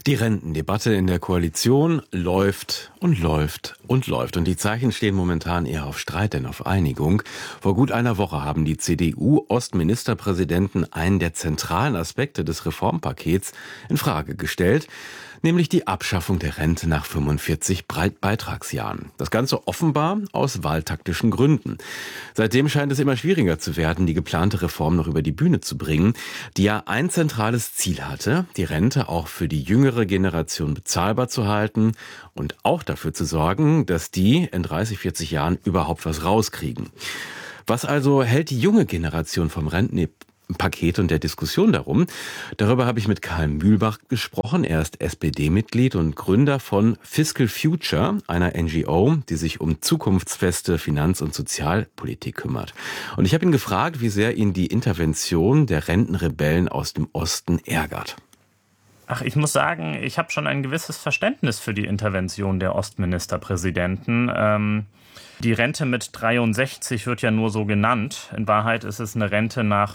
Die Rentendebatte in der Koalition läuft und läuft und läuft. Und die Zeichen stehen momentan eher auf Streit denn auf Einigung. Vor gut einer Woche haben die CDU-Ostministerpräsidenten einen der zentralen Aspekte des Reformpakets in Frage gestellt, nämlich die Abschaffung der Rente nach 45 Beitragsjahren. Das Ganze offenbar aus wahltaktischen Gründen. Seitdem scheint es immer schwieriger zu werden, die geplante Reform noch über die Bühne zu bringen, die ja ein zentrales Ziel hatte, die Rente auch für die jüngere Generation bezahlbar zu halten und auch dafür zu sorgen, dass die in 30, 40 Jahren überhaupt was rauskriegen. Was also hält die junge Generation vom Rentenpaket und der Diskussion darum? Darüber habe ich mit Karl Mühlbach gesprochen. Er ist SPD-Mitglied und Gründer von Fiscal Future, einer NGO, die sich um zukunftsfeste Finanz- und Sozialpolitik kümmert. Und ich habe ihn gefragt, wie sehr ihn die Intervention der Rentenrebellen aus dem Osten ärgert. Ich muss sagen, ich habe schon ein gewisses Verständnis für die Intervention der Ostministerpräsidenten. Die Rente mit 63 wird ja nur so genannt. In Wahrheit ist es eine Rente nach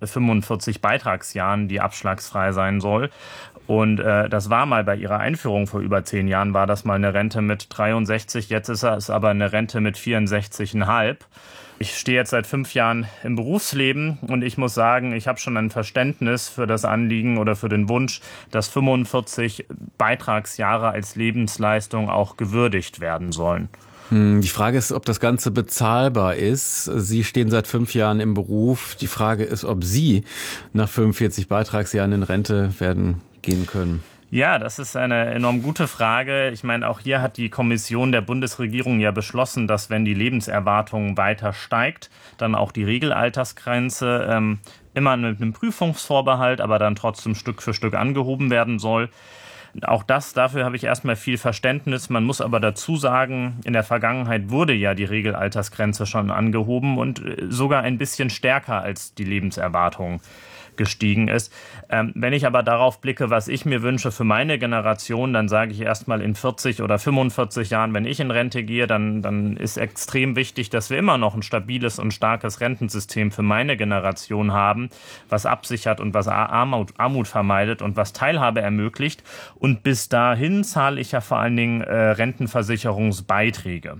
45 Beitragsjahren, die abschlagsfrei sein soll. Und das war mal bei ihrer Einführung vor über 10 Jahren, war das mal eine Rente mit 63. Jetzt ist es aber eine Rente mit 64,5. Ich stehe jetzt seit 5 Jahren im Berufsleben und ich muss sagen, ich habe schon ein Verständnis für das Anliegen oder für den Wunsch, dass 45 Beitragsjahre als Lebensleistung auch gewürdigt werden sollen. Die Frage ist, ob das Ganze bezahlbar ist. Sie stehen seit 5 Jahren im Beruf. Die Frage ist, ob Sie nach 45 Beitragsjahren in Rente werden gehen können. Ja, das ist eine enorm gute Frage. Ich meine, auch hier hat die Kommission der Bundesregierung ja beschlossen, dass wenn die Lebenserwartung weiter steigt, dann auch die Regelaltersgrenze immer mit einem Prüfungsvorbehalt, aber dann trotzdem Stück für Stück angehoben werden soll. Auch dafür habe ich erstmal viel Verständnis. Man muss aber dazu sagen, in der Vergangenheit wurde ja die Regelaltersgrenze schon angehoben und sogar ein bisschen stärker als die Lebenserwartung gestiegen ist. Wenn ich aber darauf blicke, was ich mir wünsche für meine Generation, dann sage ich erstmal in 40 oder 45 Jahren, wenn ich in Rente gehe, dann ist extrem wichtig, dass wir immer noch ein stabiles und starkes Rentensystem für meine Generation haben, was absichert und was Armut vermeidet und was Teilhabe ermöglicht. Und bis dahin zahle ich ja vor allen Dingen Rentenversicherungsbeiträge.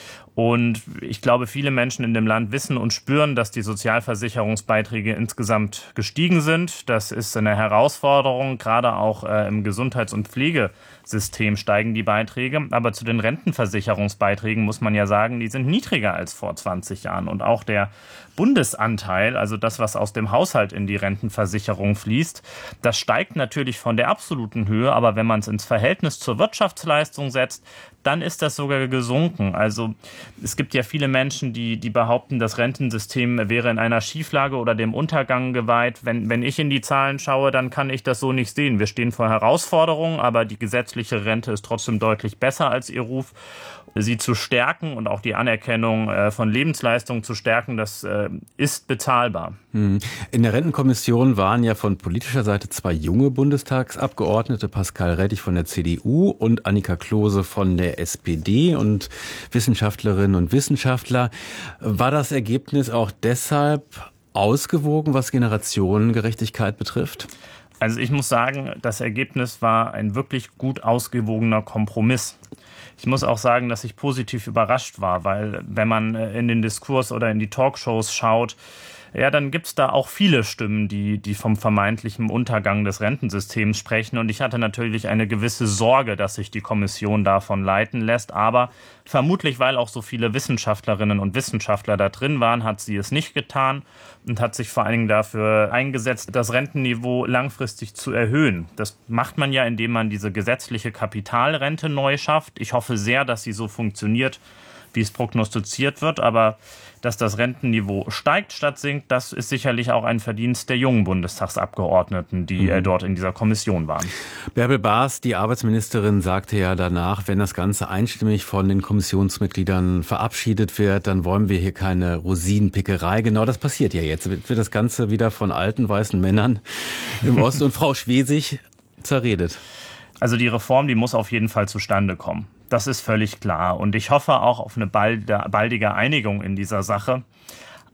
Und ich glaube, viele Menschen in dem Land wissen und spüren, dass die Sozialversicherungsbeiträge insgesamt gestiegen sind. Das ist eine Herausforderung, gerade auch im Gesundheits- und Pflegesystem steigen die Beiträge. Aber zu den Rentenversicherungsbeiträgen muss man ja sagen, die sind niedriger als vor 20 Jahren. Und auch der Bundesanteil, also das, was aus dem Haushalt in die Rentenversicherung fließt, das steigt natürlich von der absoluten Höhe. Aber wenn man es ins Verhältnis zur Wirtschaftsleistung setzt, dann ist das sogar gesunken. Also es gibt ja viele Menschen, die behaupten, das Rentensystem wäre in einer Schieflage oder dem Untergang geweiht. Wenn ich in die Zahlen schaue, dann kann ich das so nicht sehen. Wir stehen vor Herausforderungen, aber die gesetzliche Rente ist trotzdem deutlich besser als ihr Ruf. Sie zu stärken und auch die Anerkennung von Lebensleistungen zu stärken, das ist bezahlbar. In der Rentenkommission waren ja von politischer Seite 2 junge Bundestagsabgeordnete, Pascal Rettig von der CDU und Annika Klose von der SPD und Wissenschaftlerinnen und Wissenschaftler. War das Ergebnis auch deshalb ausgewogen, was Generationengerechtigkeit betrifft? Also ich muss sagen, das Ergebnis war ein wirklich gut ausgewogener Kompromiss. Ich muss auch sagen, dass ich positiv überrascht war, weil wenn man in den Diskurs oder in die Talkshows schaut, ja, dann gibt's da auch viele Stimmen, die vom vermeintlichen Untergang des Rentensystems sprechen. Und ich hatte natürlich eine gewisse Sorge, dass sich die Kommission davon leiten lässt. Aber vermutlich, weil auch so viele Wissenschaftlerinnen und Wissenschaftler da drin waren, hat sie es nicht getan und hat sich vor allen Dingen dafür eingesetzt, das Rentenniveau langfristig zu erhöhen. Das macht man ja, indem man diese gesetzliche Kapitalrente neu schafft. Ich hoffe sehr, dass sie so funktioniert, wie es prognostiziert wird, aber dass das Rentenniveau steigt statt sinkt, das ist sicherlich auch ein Verdienst der jungen Bundestagsabgeordneten, die dort in dieser Kommission waren. Bärbel Baas, die Arbeitsministerin, sagte ja danach, wenn das Ganze einstimmig von den Kommissionsmitgliedern verabschiedet wird, dann wollen wir hier keine Rosinenpickerei. Genau das passiert ja jetzt. Wird das Ganze wieder von alten weißen Männern im Osten und Frau Schwesig zerredet. Also die Reform, die muss auf jeden Fall zustande kommen. Das ist völlig klar. Und ich hoffe auch auf eine baldige Einigung in dieser Sache.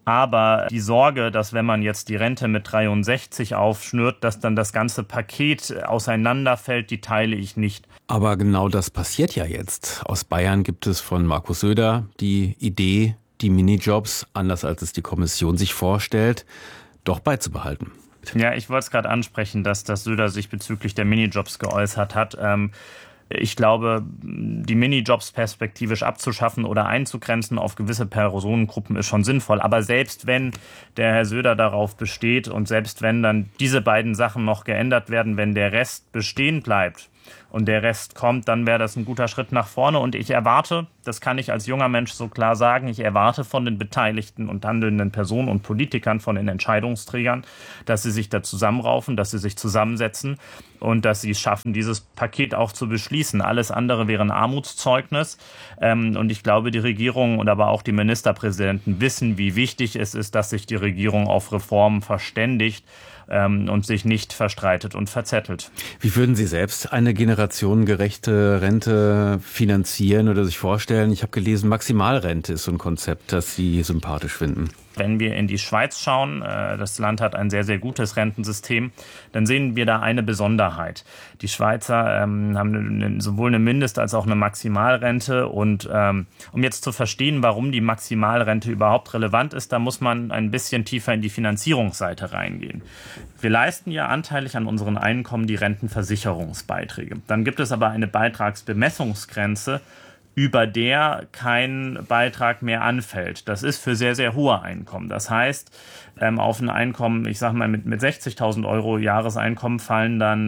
Aber die Sorge, dass wenn man jetzt die Rente mit 63 aufschnürt, dass dann das ganze Paket auseinanderfällt, die teile ich nicht. Aber genau das passiert ja jetzt. Aus Bayern gibt es von Markus Söder die Idee, die Minijobs, anders als es die Kommission sich vorstellt, doch beizubehalten. Ja, ich wollte es gerade ansprechen, dass Söder sich bezüglich der Minijobs geäußert hat. Ich glaube, die Minijobs perspektivisch abzuschaffen oder einzugrenzen auf gewisse Personengruppen ist schon sinnvoll. Aber selbst wenn der Herr Söder darauf besteht und selbst wenn dann diese beiden Sachen noch geändert werden, wenn der Rest bestehen bleibt und der Rest kommt, dann wäre das ein guter Schritt nach vorne. Und ich erwarte, das kann ich als junger Mensch so klar sagen, ich erwarte von den beteiligten und handelnden Personen und Politikern, von den Entscheidungsträgern, dass sie sich da zusammenraufen, dass sie sich zusammensetzen und dass sie es schaffen, dieses Paket auch zu beschließen. Alles andere wäre ein Armutszeugnis. Und ich glaube, die Regierung und aber auch die Ministerpräsidenten wissen, wie wichtig es ist, dass sich die Regierung auf Reformen verständigt und sich nicht verstreitet und verzettelt. Wie würden Sie selbst eine generationengerechte Rente finanzieren oder sich vorstellen? Ich habe gelesen, Maximalrente ist so ein Konzept, das Sie sympathisch finden. Wenn wir in die Schweiz schauen, das Land hat ein sehr, sehr gutes Rentensystem, dann sehen wir da eine Besonderheit. Die Schweizer haben sowohl eine Mindest- als auch eine Maximalrente. Und um jetzt zu verstehen, warum die Maximalrente überhaupt relevant ist, da muss man ein bisschen tiefer in die Finanzierungsseite reingehen. Wir leisten ja anteilig an unseren Einkommen die Rentenversicherungsbeiträge. Dann gibt es aber eine Beitragsbemessungsgrenze, über der kein Beitrag mehr anfällt. Das ist für sehr, sehr hohe Einkommen. Das heißt, auf ein Einkommen, ich sage mal mit 60.000 Euro Jahreseinkommen fallen dann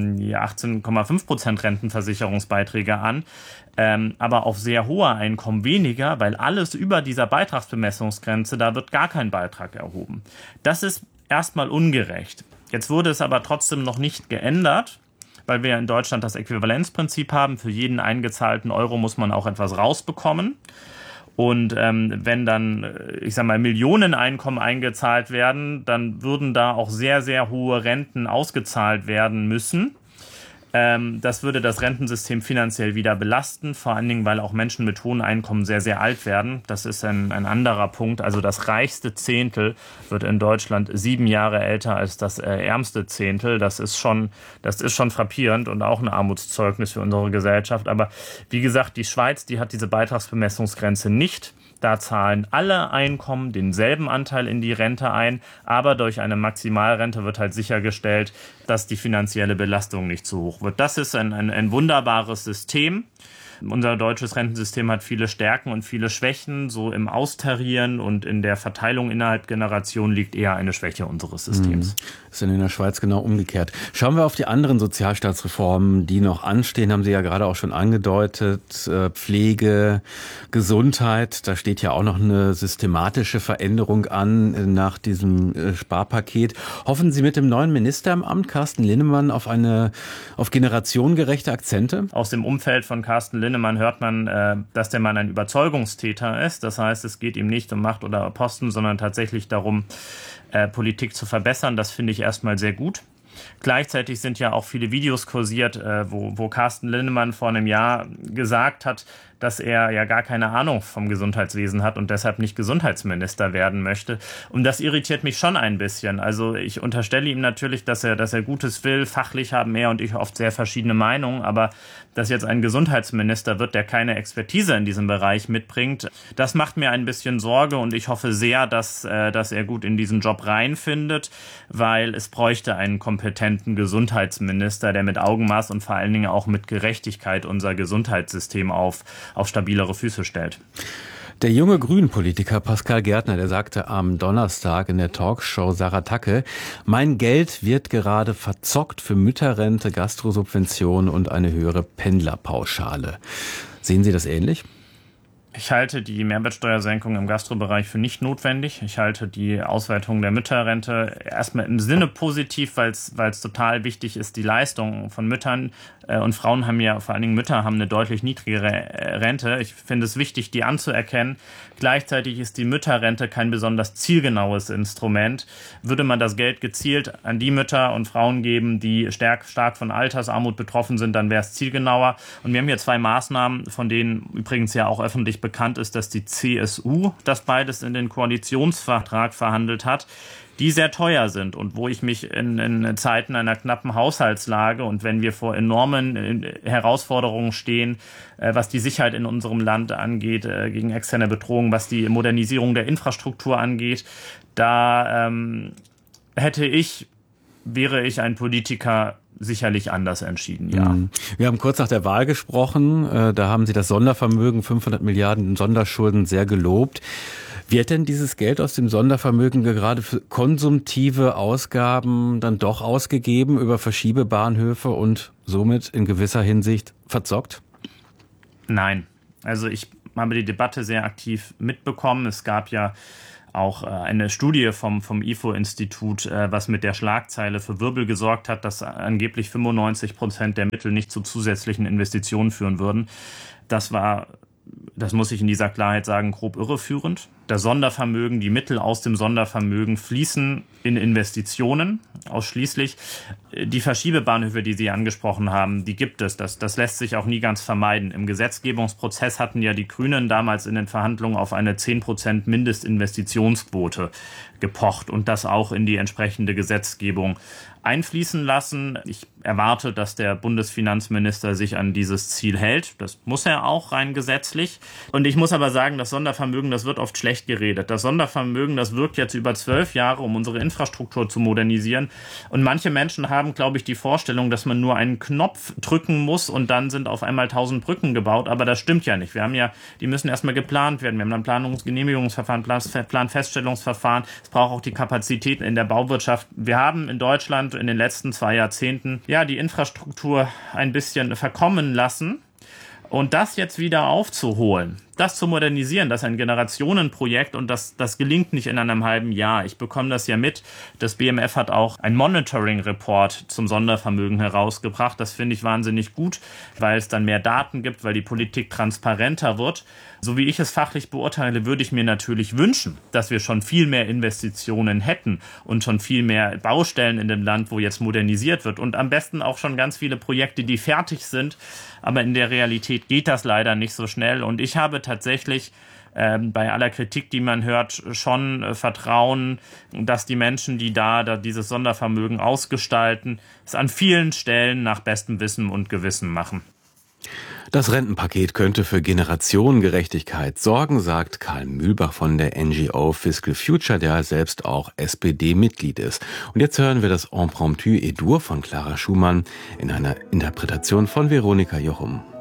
18,5% Rentenversicherungsbeiträge an. Aber auf sehr hohe Einkommen weniger, weil alles über dieser Beitragsbemessungsgrenze, da wird gar kein Beitrag erhoben. Das ist erstmal ungerecht. Jetzt wurde es aber trotzdem noch nicht geändert, weil wir in Deutschland das Äquivalenzprinzip haben. Für jeden eingezahlten Euro muss man auch etwas rausbekommen. Und wenn dann, ich sage mal, Millioneneinkommen eingezahlt werden, dann würden da auch sehr, sehr hohe Renten ausgezahlt werden müssen. Das würde das Rentensystem finanziell wieder belasten, vor allen Dingen, weil auch Menschen mit hohen Einkommen sehr, sehr alt werden. Das ist ein anderer Punkt. Also das reichste Zehntel wird in Deutschland 7 Jahre älter als das ärmste Zehntel. Das ist schon frappierend und auch ein Armutszeugnis für unsere Gesellschaft. Aber wie gesagt, die Schweiz, die hat diese Beitragsbemessungsgrenze nicht. Da zahlen alle Einkommen denselben Anteil in die Rente ein, aber durch eine Maximalrente wird halt sichergestellt, dass die finanzielle Belastung nicht zu hoch wird. Das ist ein wunderbares System. Unser deutsches Rentensystem hat viele Stärken und viele Schwächen. So im Austarieren und in der Verteilung innerhalb Generationen liegt eher eine Schwäche unseres Systems. Ist in der Schweiz genau umgekehrt. Schauen wir auf die anderen Sozialstaatsreformen, die noch anstehen, haben Sie ja gerade auch schon angedeutet. Pflege, Gesundheit, da steht ja auch noch eine systematische Veränderung an nach diesem Sparpaket. Hoffen Sie mit dem neuen Minister im Amt, Carsten Linnemann, auf generationengerechte Akzente? Aus dem Umfeld von Carsten Linnemann hört man, dass der Mann ein Überzeugungstäter ist. Das heißt, es geht ihm nicht um Macht oder Posten, sondern tatsächlich darum, Politik zu verbessern. Das finde ich erstmal sehr gut. Gleichzeitig sind ja auch viele Videos kursiert, wo Carsten Linnemann vor einem Jahr gesagt hat, dass er ja gar keine Ahnung vom Gesundheitswesen hat und deshalb nicht Gesundheitsminister werden möchte. Und das irritiert mich schon ein bisschen. Also ich unterstelle ihm natürlich, dass er Gutes will. Fachlich haben er und ich oft sehr verschiedene Meinungen. Aber dass jetzt ein Gesundheitsminister wird, der keine Expertise in diesem Bereich mitbringt, das macht mir ein bisschen Sorge. Und ich hoffe sehr, dass er gut in diesen Job reinfindet, weil es bräuchte einen kompetenten Gesundheitsminister, der mit Augenmaß und vor allen Dingen auch mit Gerechtigkeit unser Gesundheitssystem auf stabilere Füße stellt. Der junge Grünen-Politiker Pascal Gärtner, der sagte am Donnerstag in der Talkshow Sarah Tacke, mein Geld wird gerade verzockt für Mütterrente, Gastrosubvention und eine höhere Pendlerpauschale. Sehen Sie das ähnlich? Ich halte die Mehrwertsteuersenkung im Gastrobereich für nicht notwendig. Ich halte die Ausweitung der Mütterrente erstmal im Sinne positiv, weil es total wichtig ist, die Leistung von Müttern und Frauen haben ja, vor allen Dingen Mütter, haben eine deutlich niedrigere Rente. Ich finde es wichtig, die anzuerkennen. Gleichzeitig ist die Mütterrente kein besonders zielgenaues Instrument. Würde man das Geld gezielt an die Mütter und Frauen geben, die stark von Altersarmut betroffen sind, dann wäre es zielgenauer. Und wir haben hier 2 Maßnahmen, von denen übrigens ja auch öffentlich bekannt ist, dass die CSU das beides in den Koalitionsvertrag verhandelt hat, die sehr teuer sind und wo ich mich in Zeiten einer knappen Haushaltslage und wenn wir vor enormen Herausforderungen stehen, was die Sicherheit in unserem Land angeht, gegen externe Bedrohungen, was die Modernisierung der Infrastruktur angeht, da wäre ich ein Politiker, sicherlich anders entschieden, ja. Wir haben kurz nach der Wahl gesprochen, da haben Sie das Sondervermögen, 500 Milliarden Sonderschulden, sehr gelobt. Wird denn dieses Geld aus dem Sondervermögen gerade für konsumtive Ausgaben dann doch ausgegeben über Verschiebebahnhöfe und somit in gewisser Hinsicht verzockt? Nein, also ich habe die Debatte sehr aktiv mitbekommen. Es gab ja auch eine Studie vom IFO-Institut, was mit der Schlagzeile für Wirbel gesorgt hat, dass angeblich 95% der Mittel nicht zu zusätzlichen Investitionen führen würden. Das muss ich in dieser Klarheit sagen, grob irreführend. Das Sondervermögen, die Mittel aus dem Sondervermögen fließen in Investitionen ausschließlich. Die Verschiebebahnhöfe, die Sie angesprochen haben, die gibt es. Das lässt sich auch nie ganz vermeiden. Im Gesetzgebungsprozess hatten ja die Grünen damals in den Verhandlungen auf eine 10% Mindestinvestitionsquote gepocht und das auch in die entsprechende Gesetzgebung einfließen lassen. Ich erwarte, dass der Bundesfinanzminister sich an dieses Ziel hält. Das muss er auch rein gesetzlich. Und ich muss aber sagen, das Sondervermögen, das wird oft schlecht geredet. Das Sondervermögen, das wirkt jetzt über 12 Jahre, um unsere Infrastruktur zu modernisieren. Und manche Menschen haben, glaube ich, die Vorstellung, dass man nur einen Knopf drücken muss und dann sind auf einmal 1000 Brücken gebaut. Aber das stimmt ja nicht. Die müssen erstmal geplant werden. Wir haben dann Planungsgenehmigungsverfahren, Planfeststellungsverfahren. Es braucht auch die Kapazitäten in der Bauwirtschaft. Wir haben in Deutschland in den letzten 2 Jahrzehnten die Infrastruktur ein bisschen verkommen lassen. Und das jetzt wieder aufzuholen, das zu modernisieren, das ist ein Generationenprojekt und das gelingt nicht in einem halben Jahr. Ich bekomme das ja mit. Das BMF hat auch ein Monitoring-Report zum Sondervermögen herausgebracht. Das finde ich wahnsinnig gut, weil es dann mehr Daten gibt, weil die Politik transparenter wird. So wie ich es fachlich beurteile, würde ich mir natürlich wünschen, dass wir schon viel mehr Investitionen hätten und schon viel mehr Baustellen in dem Land, wo jetzt modernisiert wird und am besten auch schon ganz viele Projekte, die fertig sind. Aber in der Realität geht das leider nicht so schnell und ich habe tatsächlich bei aller Kritik, die man hört, schon Vertrauen, dass die Menschen, die da dieses Sondervermögen ausgestalten, es an vielen Stellen nach bestem Wissen und Gewissen machen. Das Rentenpaket könnte für Generationengerechtigkeit sorgen, sagt Karl Mühlbach von der NGO Fiscal Future, der selbst auch SPD-Mitglied ist. Und jetzt hören wir das Impromptu et Dur von Clara Schumann in einer Interpretation von Veronika Jochum.